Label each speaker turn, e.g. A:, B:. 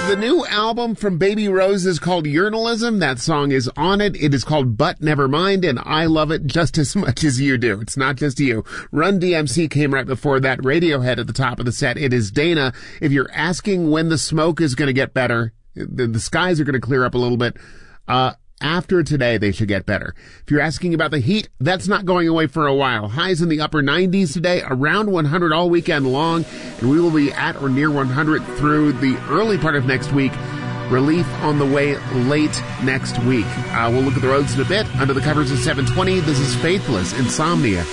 A: The new album from Baby Rose is called Journalism. That song is on it. It is called But Never Mind, and I love it just as much as you do. It's not just you. Run DMC came right before that. Radiohead at the top of the set. It is Dana. If you're asking when the smoke is going to get better, the skies are going to clear up a little bit. After today, they should get better. If you're asking about the heat, that's not going away for a while. Highs in the upper 90s today, around 100 all weekend long, and we will be at or near 100 through the early part of next week. Relief on the way late next week. We'll look at the roads in a bit. Under the covers of 720, this is Faithless Insomnia.